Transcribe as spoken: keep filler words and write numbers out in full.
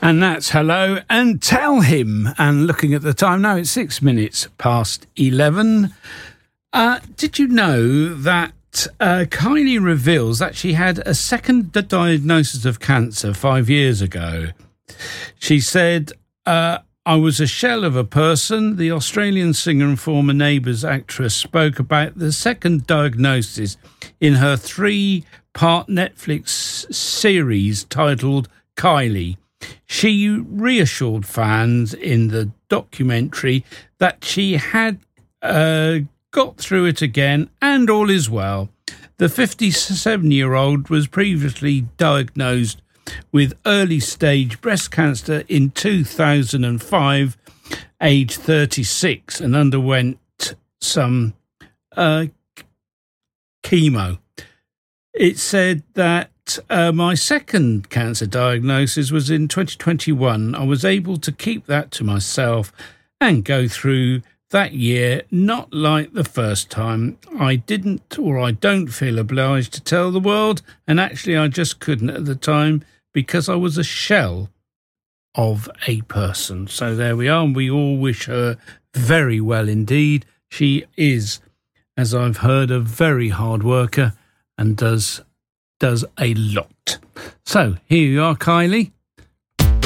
And that's Hello and Tell Him. And looking at the time now, it's six minutes past eleven. Uh, did you know that uh, Kylie reveals that she had a second diagnosis of cancer five years ago? She said, uh, I was a shell of a person. The Australian singer and former Neighbours actress spoke about the second diagnosis in her three-part Netflix series titled Kylie. She reassured fans in the documentary that she had uh, got through it again and all is well. The fifty-seven-year-old was previously diagnosed with early-stage breast cancer in two thousand five, age thirty-six, and underwent some uh, chemo. It said that uh, my second cancer diagnosis was in twenty twenty-one. I was able to keep that to myself and go through that year not like the first time. I didn't or I don't feel obliged to tell the world, and actually I just couldn't at the time because I was a shell of a person. So there we are, and we all wish her very well indeed. She is, as I've heard, a very hard worker and does does a lot. So here you are, Kylie.